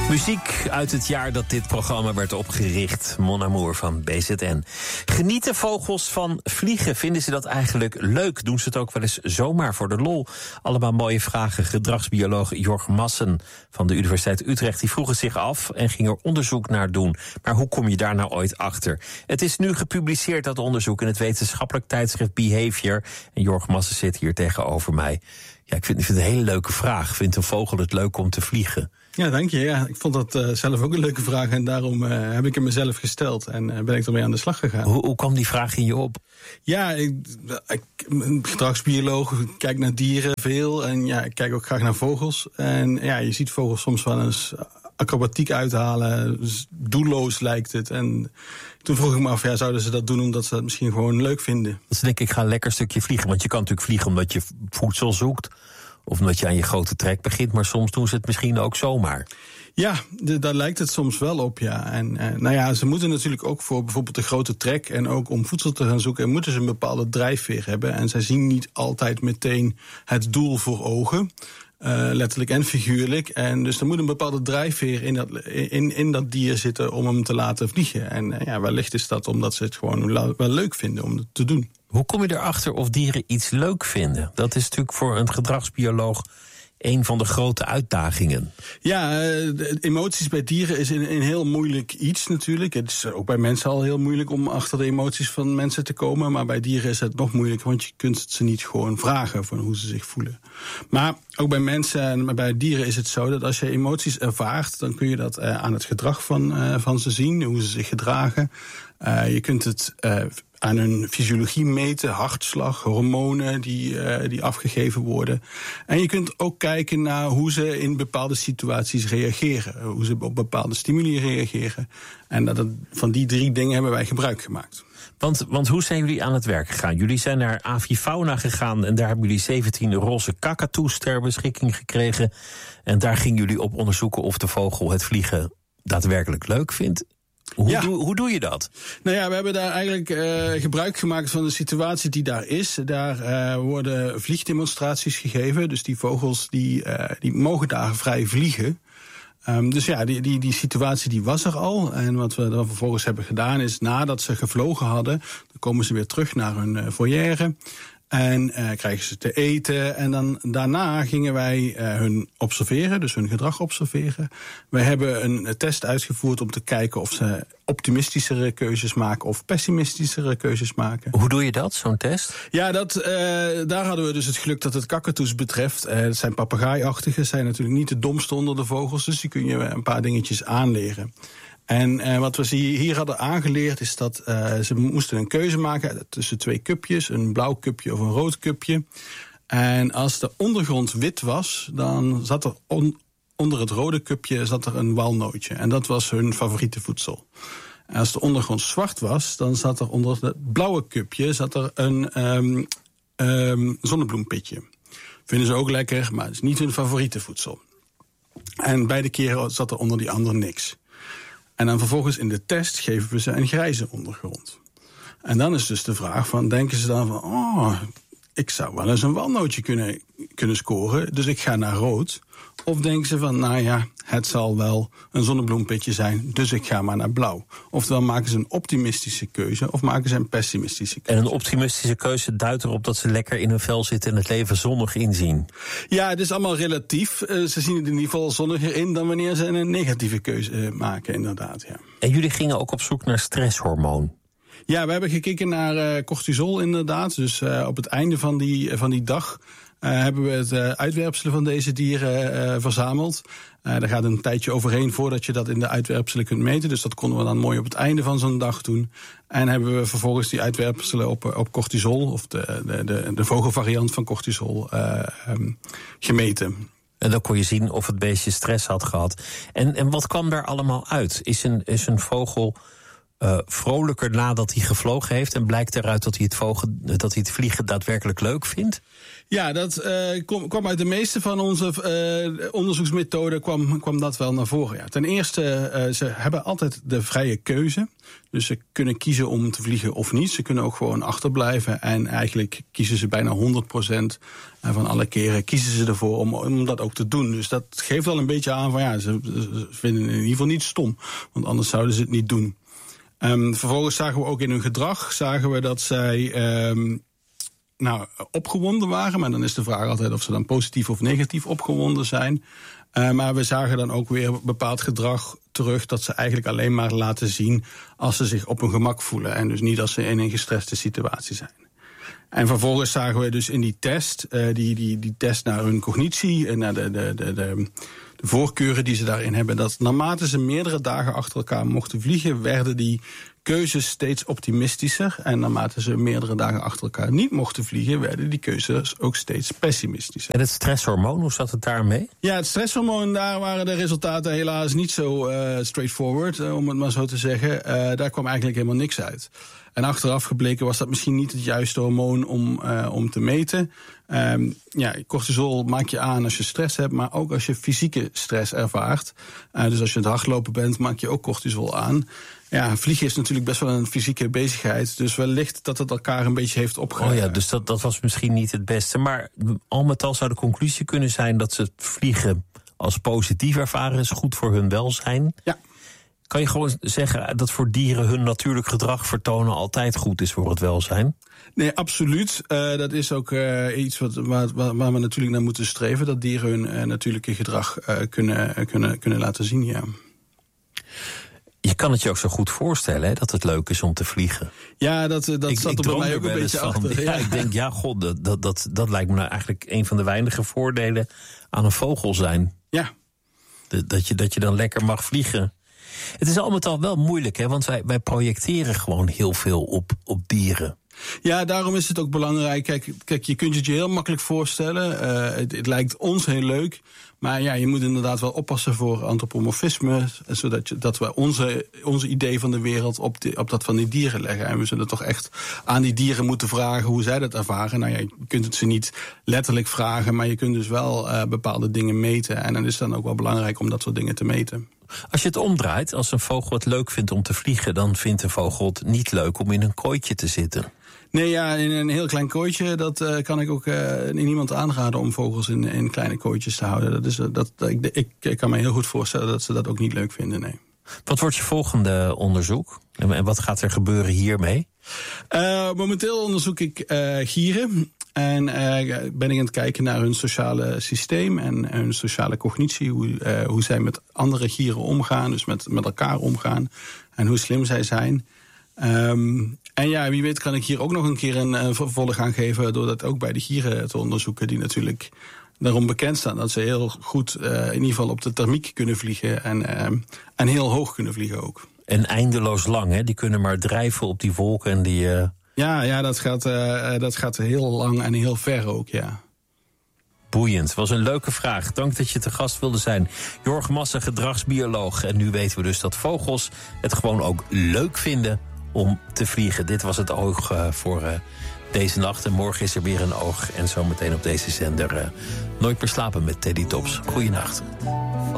Muziek uit het jaar dat dit programma werd opgericht. Mon Amour van BZN. Genieten vogels van vliegen? Vinden ze dat eigenlijk leuk? Doen ze het ook wel eens zomaar voor de lol? Allemaal mooie vragen. Gedragsbioloog Jorg Massen van de Universiteit Utrecht die vroeg het zich af en ging er onderzoek naar doen. Maar hoe kom je daar nou ooit achter? Het is nu gepubliceerd, dat onderzoek, in het wetenschappelijk tijdschrift Behavior. En Jorg Massen zit hier tegenover mij. Ja, ik vind het een hele leuke vraag. Vindt een vogel het leuk om te vliegen? Ja, dank je. Ja, ik vond dat zelf ook een leuke vraag en daarom heb ik hem mezelf gesteld en ben ik ermee aan de slag gegaan. Hoe kwam die vraag in je op? Ja, ik ben gedragsbioloog, ik kijk naar dieren veel en ja, ik kijk ook graag naar vogels. En ja, je ziet vogels soms wel eens acrobatiek uithalen, dus doelloos lijkt het. En toen vroeg ik me af, zouden ze dat doen omdat ze dat misschien gewoon leuk vinden? Dus denk ik, ga een lekker stukje vliegen, want je kan natuurlijk vliegen omdat je voedsel zoekt. Of omdat je aan je grote trek begint, maar soms doen ze het misschien ook zomaar. Ja, daar lijkt het soms wel op, ja. En ze moeten natuurlijk ook voor bijvoorbeeld de grote trek en ook om voedsel te gaan zoeken, moeten ze een bepaalde drijfveer hebben. En zij zien niet altijd meteen het doel voor ogen. Letterlijk en figuurlijk. En dus er moet een bepaalde drijfveer in dat dier zitten om hem te laten vliegen. En wellicht is dat omdat ze het gewoon wel leuk vinden om het te doen. Hoe kom je erachter of dieren iets leuk vinden? Dat is natuurlijk voor een gedragsbioloog een van de grote uitdagingen. Ja, emoties bij dieren is een heel moeilijk iets natuurlijk. Het is ook bij mensen al heel moeilijk om achter de emoties van mensen te komen. Maar bij dieren is het nog moeilijker, want je kunt ze niet gewoon vragen van hoe ze zich voelen. Maar ook bij mensen en bij dieren is het zo dat als je emoties ervaart, dan kun je dat aan het gedrag van ze zien, hoe ze zich gedragen. Je kunt het aan hun fysiologie meten, hartslag, hormonen die afgegeven worden. En je kunt ook kijken naar hoe ze in bepaalde situaties reageren. Hoe ze op bepaalde stimuli reageren. En van die 3 dingen hebben wij gebruik gemaakt. Want hoe zijn jullie aan het werk gegaan? Jullie zijn naar Avifauna gegaan en daar hebben jullie 17 roze kakatoes ter beschikking gekregen. En daar gingen jullie op onderzoeken of de vogel het vliegen daadwerkelijk leuk vindt. Hoe doe je dat? Nou ja, we hebben daar eigenlijk gebruik gemaakt van de situatie die daar is. Daar worden vliegdemonstraties gegeven. Dus die vogels die mogen daar vrij vliegen. Dus ja, die situatie die was er al. En wat we dan vervolgens hebben gedaan is, nadat ze gevlogen hadden, dan komen ze weer terug naar hun volière. En krijgen ze te eten. En dan daarna gingen wij hun observeren, dus hun gedrag observeren. We hebben een test uitgevoerd om te kijken of ze optimistischere keuzes maken of pessimistischere keuzes maken. Hoe doe je dat, zo'n test? Ja, daar hadden we dus het geluk dat het kakatoes betreft. Het zijn papegaaiachtige, zijn natuurlijk niet de domste onder de vogels, dus die kun je een paar dingetjes aanleren. En wat we hier hadden aangeleerd is dat ze moesten een keuze maken tussen 2 cupjes, een blauw cupje of een rood cupje. En als de ondergrond wit was, dan zat er onder het rode cupje een walnootje. En dat was hun favoriete voedsel. En als de ondergrond zwart was, dan zat er onder het blauwe cupje een zonnebloempitje. Vinden ze ook lekker, maar het is niet hun favoriete voedsel. En beide keren zat er onder die andere niks. En dan vervolgens in de test geven we ze een grijze ondergrond. En dan is dus de vraag van, denken ze dan van, ik zou wel eens een walnootje kunnen scoren, dus ik ga naar rood. Of denken ze van, het zal wel een zonnebloempitje zijn, dus ik ga maar naar blauw. Oftewel maken ze een optimistische keuze of maken ze een pessimistische keuze. En een optimistische keuze duidt erop dat ze lekker in hun vel zitten en het leven zonnig inzien. Ja, het is allemaal relatief. Ze zien het in ieder geval zonniger in dan wanneer ze een negatieve keuze maken, inderdaad. Ja. En jullie gingen ook op zoek naar stresshormoon. Ja, we hebben gekeken naar cortisol inderdaad. Dus op het einde van die dag hebben we het uitwerpselen van deze dieren verzameld. Daar gaat een tijdje overheen voordat je dat in de uitwerpselen kunt meten. Dus dat konden we dan mooi op het einde van zo'n dag doen. En hebben we vervolgens die uitwerpselen op cortisol, of de vogelvariant van cortisol, gemeten. En dan kon je zien of het beestje stress had gehad. En wat kwam daar allemaal uit? Is een vogel vrolijker nadat hij gevlogen heeft? En blijkt eruit dat hij het vliegen daadwerkelijk leuk vindt? Ja, dat kwam uit de meeste van onze onderzoeksmethoden kwam dat wel naar voren. Ja. Ten eerste, ze hebben altijd de vrije keuze. Dus ze kunnen kiezen om te vliegen of niet. Ze kunnen ook gewoon achterblijven. En eigenlijk kiezen ze bijna 100% van alle keren kiezen ze ervoor om dat ook te doen. Dus dat geeft al een beetje aan van ja, ze vinden het in ieder geval niet stom. Want anders zouden ze het niet doen. Vervolgens zagen we ook in hun gedrag dat zij opgewonden waren. Maar dan is de vraag altijd of ze dan positief of negatief opgewonden zijn. Maar we zagen dan ook weer bepaald gedrag terug dat ze eigenlijk alleen maar laten zien als ze zich op hun gemak voelen. En dus niet als ze in een gestreste situatie zijn. En vervolgens zagen we dus in die test, die test naar hun cognitie en naar de voorkeuren die ze daarin hebben, dat naarmate ze meerdere dagen achter elkaar mochten vliegen, werden die keuzes steeds optimistischer. En naarmate ze meerdere dagen achter elkaar niet mochten vliegen, werden die keuzes ook steeds pessimistischer. En het stresshormoon, hoe zat het daarmee? Ja, het stresshormoon, daar waren de resultaten helaas niet zo straightforward, om het maar zo te zeggen. Daar kwam eigenlijk helemaal niks uit. En achteraf gebleken was dat misschien niet het juiste hormoon om te meten. Cortisol maak je aan als je stress hebt, maar ook als je fysieke stress ervaart. Dus als je aan het hardlopen bent, maak je ook cortisol aan. Ja, vliegen is natuurlijk best wel een fysieke bezigheid. Dus wellicht dat het elkaar een beetje heeft opgehaald. Oh ja, dus dat was misschien niet het beste. Maar al met al zou de conclusie kunnen zijn dat ze vliegen als positief ervaren is, goed voor hun welzijn. Ja. Kan je gewoon zeggen dat voor dieren hun natuurlijk gedrag vertonen altijd goed is voor het welzijn? Nee, absoluut. Dat is ook iets waar we natuurlijk naar moeten streven. Dat dieren hun natuurlijke gedrag kunnen laten zien, ja. Je kan het je ook zo goed voorstellen, hè, dat het leuk is om te vliegen. Ja, dat zat er bij mij ook een beetje achter. Ja, ik denk, ja, god, dat lijkt me nou eigenlijk een van de weinige voordelen aan een vogel zijn. Ja. Dat je dan lekker mag vliegen. Het is al met al wel moeilijk, hè, want wij projecteren gewoon heel veel op dieren. Ja, daarom is het ook belangrijk. Kijk, je kunt het je heel makkelijk voorstellen. Het lijkt ons heel leuk. Maar ja, je moet inderdaad wel oppassen voor antropomorfisme. Zodat we onze idee van de wereld op dat van die dieren leggen. En we zullen toch echt aan die dieren moeten vragen hoe zij dat ervaren. Nou ja, je kunt het ze niet letterlijk vragen, maar je kunt dus wel bepaalde dingen meten. En dan is het dan ook wel belangrijk om dat soort dingen te meten. Als je het omdraait, als een vogel het leuk vindt om te vliegen, dan vindt een vogel het niet leuk om in een kooitje te zitten. Nee, ja, in een heel klein kooitje, dat kan ik ook niemand aanraden om vogels in kleine kooitjes te houden. Ik kan me heel goed voorstellen dat ze dat ook niet leuk vinden, nee. Wat wordt je volgende onderzoek? En wat gaat er gebeuren hiermee? Momenteel onderzoek ik gieren. En ben ik aan het kijken naar hun sociale systeem en hun sociale cognitie. Hoe zij met andere gieren omgaan, dus met elkaar omgaan. En hoe slim zij zijn. En ja, wie weet kan ik hier ook nog een keer een vervolg aan geven door dat ook bij de gieren te onderzoeken, die natuurlijk daarom bekend staan dat ze heel goed in ieder geval op de thermiek kunnen vliegen en heel hoog kunnen vliegen ook. En eindeloos lang, hè? Die kunnen maar drijven op die wolken en die... Ja, dat gaat heel lang en heel ver ook, ja. Boeiend, was een leuke vraag. Dank dat je te gast wilde zijn. Jorg Massa, gedragsbioloog. En nu weten we dus dat vogels het gewoon ook leuk vinden om te vliegen. Dit was het oog voor deze nacht. En morgen is er weer een oog. En zometeen op deze zender Nooit meer slapen met Teddy Tops. Goeienacht.